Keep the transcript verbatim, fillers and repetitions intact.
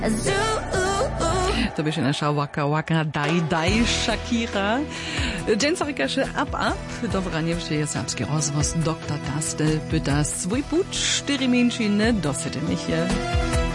To by się nasza Waka Waka Daj Daj Shakira. Dżęcarikaše Up Up. Dobra, nie wście je serbski rozwoz. Doktor Kastel pyta swój put. Cztery mięciny do Sedemiche.